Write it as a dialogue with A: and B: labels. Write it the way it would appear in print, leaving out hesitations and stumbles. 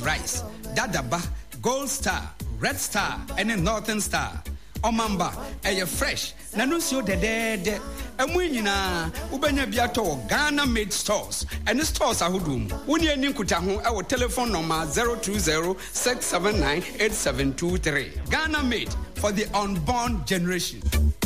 A: rice, Dadaba, Gold Star, Red Star, and a Northern Star. Omamba, a fresh, Nanusio de de, and winina, Ubenya Biato, Ghana made stores, and the stores are Hudum. Unia Ninkutahu, our telephone number 020-679-8723. Ghana made for the unborn generation.